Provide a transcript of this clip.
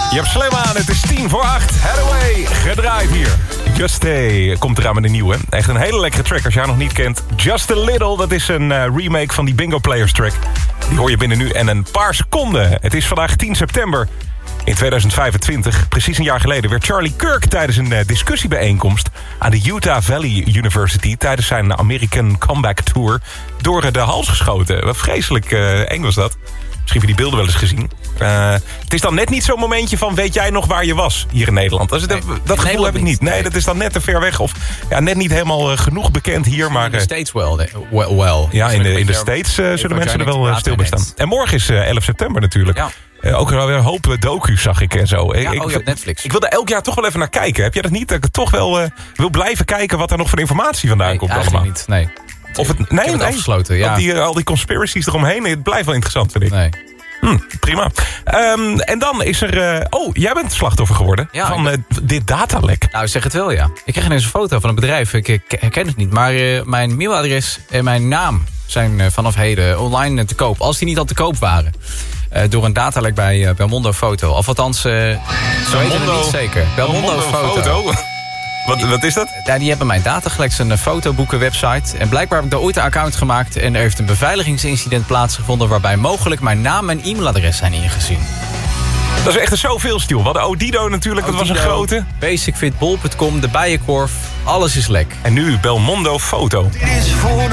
Je hebt slim aan, het is 7:50. Hathaway, gedraaid hier. Just A komt eraan met een nieuwe. Echt een hele lekkere track als je haar nog niet kent. Just a Little, dat is een remake van die Bingo Players track. Die hoor je binnen nu en een paar seconden. Het is vandaag 10 september. In 2025, precies een jaar geleden, werd Charlie Kirk tijdens een discussiebijeenkomst aan de Utah Valley University tijdens zijn American Comeback Tour door de hals geschoten. Wat vreselijk eng was dat. Misschien heb je die beelden wel eens gezien. Het is dan net niet zo'n momentje van weet jij nog waar je was hier in Nederland. Dat gevoel heb ik niet. Nee, dat is dan net te ver weg. Of ja, net niet helemaal genoeg bekend hier. Maar, in de States wel. Ja, in de States zullen mensen er wel stil bij staan. En morgen is 11 september natuurlijk. Ja. Ook wel weer een hoop docu's zag ik en zo. Ja, op Netflix. Ik wil er elk jaar toch wel even naar kijken. Heb jij dat niet? Dat ik toch wel wil blijven kijken wat er nog voor informatie vandaan komt allemaal. Niet, nee. Of het, nee, nee. Afgesloten, ja. Al die conspiracies eromheen. Het blijft wel interessant, vind ik. Nee. Prima. En dan is er... jij bent slachtoffer geworden van dit datalek. Nou, zeg het wel, ja. Ik kreeg ineens een foto van een bedrijf. Ik herken het niet. Maar mijn mailadres en mijn naam zijn vanaf heden online te koop. Als die niet al te koop waren. Door een datalek bij Belmondo Foto. Of althans, zo weten we het niet zeker. Belmondo Foto. Wat is dat? Ja, die hebben mijn data gelekt, een fotoboeken-website. En blijkbaar heb ik daar ooit een account gemaakt. En er heeft een beveiligingsincident plaatsgevonden waarbij mogelijk mijn naam en e-mailadres zijn ingezien. Dat is echt een zoveel stil. We hadden Odido natuurlijk, dat was een grote. Basicfit, bol.com, de Bijenkorf, alles is lek. En nu Belmondo Foto.